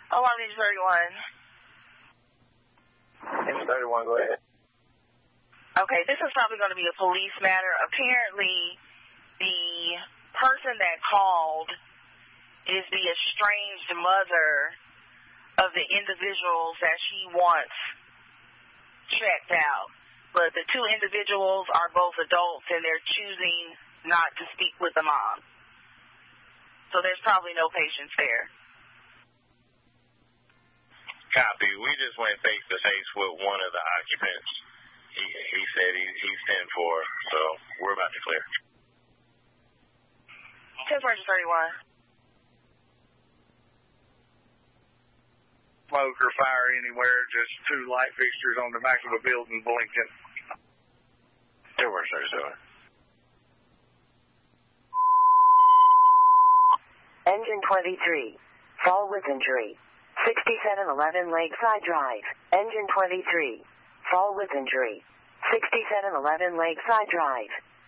Alarm Engine 31. Engine 31, go ahead. Okay, this is probably going to be a police matter. Apparently, the person that called is the estranged mother of the individuals that she wants checked out. But the two individuals are both adults, and they're choosing not to speak with the mom. So there's probably no patience there. Copy. We just went face-to-face with one of the occupants. He said he's 10-4, so we're about to clear. 10-31. Smoke or fire anywhere, just two light fixtures on the back of a building blinking. 10-37. Engine 23. Fall with injury. 6711 Lakeside Drive. Engine 23. Fall with injury. 6711 Lakeside Drive.